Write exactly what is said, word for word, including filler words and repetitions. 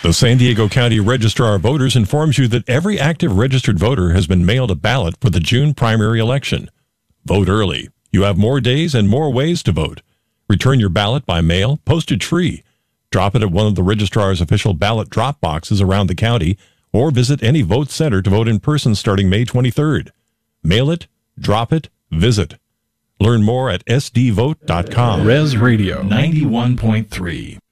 The San Diego County Registrar of Voters informs you that every active registered voter has been mailed a ballot for the June primary election. Vote early. You have more days and more ways to vote. Return your ballot by mail, postage free. Drop it at one of the registrar's official ballot drop boxes around the county, or visit any vote center to vote in person starting May twenty-third. Mail it, drop it, visit. Learn more at s d vote dot com. Res Radio ninety-one point three.